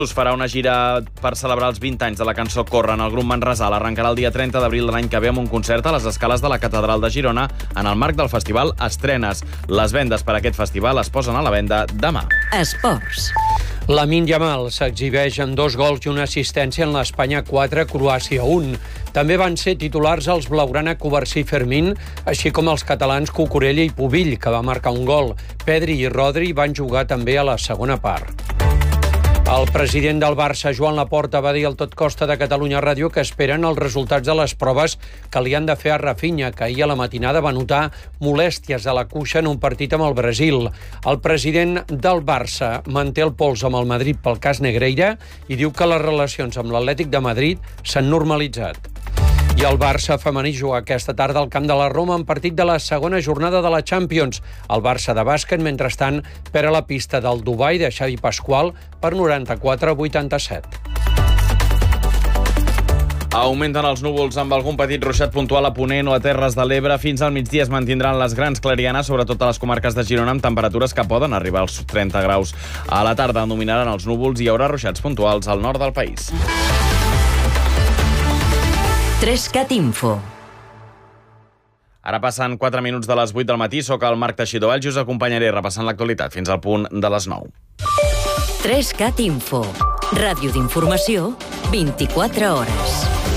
Farà una gira per celebrar els 20 anys de la cançó Corren. El grup manresà l'arrencarà el dia 30 d'abril de l'any que ve amb un concert a les escales de la Catedral de Girona en el marc del festival Estrenes. Les vendes per a aquest festival es posen a la venda demà. Esports. Lamine Yamal s'exhibeix amb 2 gols i una assistència en l'Espanya 4, Croàcia 1. També van ser titulars els blaugrana Covarsí i Fermín, així com els catalans Cucurella i Pubill, que va marcar un gol. Pedri i Rodri van jugar també a la segona part. El president del Barça, Joan Laporta, va dir al Tot Costa de Catalunya Ràdio que esperen els resultats de les proves que li han de fer a Rafinha, que ahir a la matinada va notar molèsties a la cuixa en un partit amb el Brasil. El president del Barça manté el pols amb el Madrid pel cas Negreira i diu que les relacions amb l'Atlètic de Madrid s'han normalitzat. I el Barça femení juga aquesta tarda al Camp de la Roma en partit de la segona jornada de la Champions. El Barça de bàsquet, mentrestant, perd a la pista del Dubai de Xavi Pasqual per 94-87. Augmenten els núvols amb algun petit ruixat puntual a Ponent o a Terres de l'Ebre. Fins al migdia es mantindran les grans clarianes, sobretot a les comarques de Girona, amb temperatures que poden arribar als 30 graus. A la tarda dominaran els núvols i hi haurà ruixats puntuals al nord del país. 3CAT Info. Ara passen 4 minuts de les 8 del matí. Soc el Marc Teixidor Valls i us acompanyaré repassant l'actualitat fins al punt de les 9. 3CAT Info. Ràdio d'informació, 24 hores.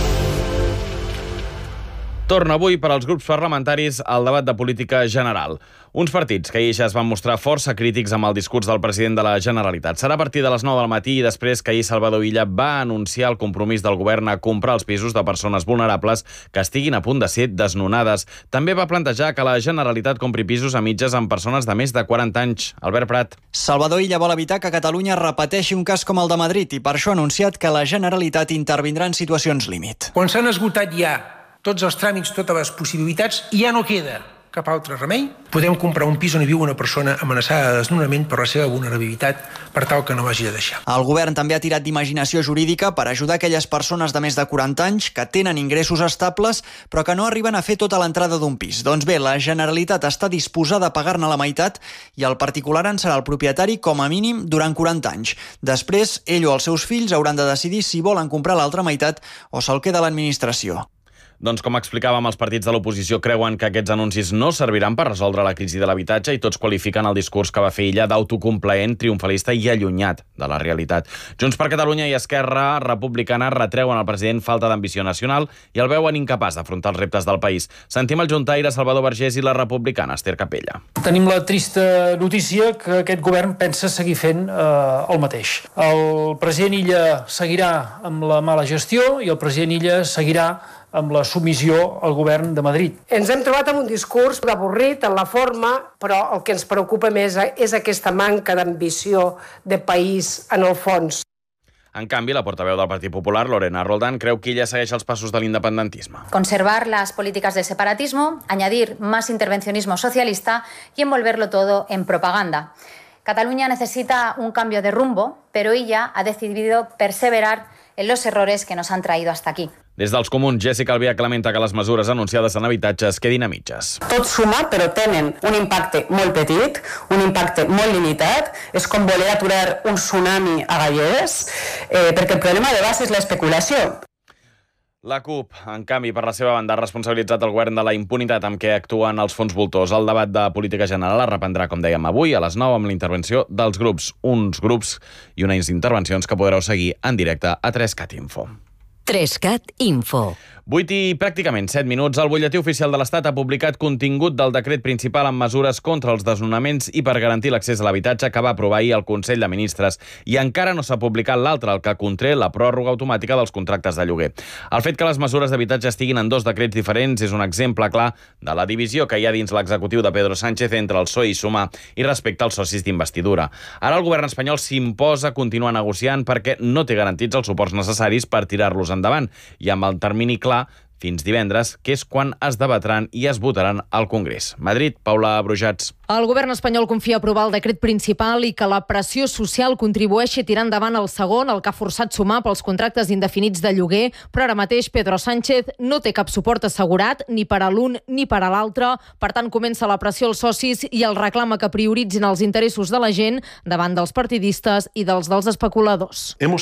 Torna avui per als grups parlamentaris el debat de política general. Uns partits que ahir ja es van mostrar força crítics amb el discurs del president de la Generalitat. Serà a partir de les 9 del matí i després que ahir Salvador Illa va anunciar el compromís del govern a comprar els pisos de persones vulnerables que estiguin a punt de ser desnonades. També va plantejar que la Generalitat compri pisos a mitges amb persones de més de 40 anys. Albert Prat. Salvador Illa vol evitar que Catalunya repeteixi un cas com el de Madrid i per això ha anunciat que la Generalitat intervindrà en situacions límit. Quan s'han esgotat ja tots els tràmits, totes les possibilitats, ja no queda cap altre remei. Podem comprar un pis on hi viu una persona amenaçada de desnonament per la seva vulnerabilitat per tal que no l'hagi de deixar. El govern també ha tirat d'imaginació jurídica per ajudar aquelles persones de més de 40 anys que tenen ingressos estables però que no arriben a fer tota l'entrada d'un pis. Doncs bé, la Generalitat està disposada a pagar-ne la meitat i el particular en serà el propietari com a mínim durant 40 anys. Després, ell o els seus fills hauran de decidir si volen comprar l'altra meitat o se'l queda l'administració. Doncs com explicàvem, els partits de l'oposició creuen que aquests anuncis no serviran per resoldre la crisi de l'habitatge i tots qualifiquen el discurs que va fer Illa d'autocomplaent, triomfalista i allunyat de la realitat. Junts per Catalunya i Esquerra Republicana retreuen al president falta d'ambició nacional i el veuen incapaç d'afrontar els reptes del país. Sentim el juntaire Salvador Vergés i la republicana Esther Capella. Tenim la trista notícia que aquest govern pensa seguir fent el mateix. El president Illa seguirà amb la mala gestió i el president Illa seguirà amb la submissió al govern de Madrid. Ens hem trobat amb un discurs avorrit en la forma, però el que ens preocupa més és aquesta manca d'ambició de país en el fons. En canvi, la portaveu del Partit Popular, Lorena Roldán, creu que ella segueix els passos de l'independentisme. Conservar las políticas de separatismo, añadir más intervencionismo socialista y envolverlo todo en propaganda. Cataluña necesita un cambio de rumbo, pero ella ha decidido perseverar en los errores que nos han traído hasta aquí. Des dels Comuns, Jessica Albiach lamenta que les mesures anunciades en habitatges quedin a mitges. Tot suma, però tenen un impacte molt petit, un impacte molt limitat. És com voler aturar un tsunami a Galledes, perquè el problema de base és l'especulació. La CUP, en canvi, per la seva banda, ha responsabilitzat el govern de la impunitat amb què actuen els fons voltors. El debat de política general es reprendrà, com dèiem, avui a les 9 amb la intervenció dels grups. Uns grups i unes intervencions que podreu seguir en directe a 3CAT Info. 3CAT Info. 8 i pràcticament 7 minuts. El butlletí oficial de l'Estat ha publicat contingut del decret principal amb mesures contra els desnonaments i per garantir l'accés a l'habitatge que va aprovar ahir el Consell de Ministres. I encara no s'ha publicat l'altre, el que conté la pròrroga automàtica dels contractes de lloguer. El fet que les mesures d'habitatge estiguin en 2 decrets diferents és un exemple clar de la divisió que hi ha dins l'executiu de Pedro Sánchez entre el PSOE i Sumar i respecte als socis d'investidura. Ara el govern espanyol s'imposa continuar negociant perquè no té garantits els suports necessaris per tirar-los endavant i amb el termini clar fins divendres, que és quan es debatran i es votaran al Congrés. Madrid, Paula Brujats. El govern espanyol confia aprovar el decret principal i que la pressió social contribueixi a tirar endavant el segon, el que ha forçat sumar pels contractes indefinits de lloguer, però ara mateix Pedro Sánchez no té cap suport assegurat ni per a l'un ni per a l'altre. Per tant, comença la pressió als socis i el reclama que prioritzin els interessos de la gent davant dels partidistes i dels especuladors.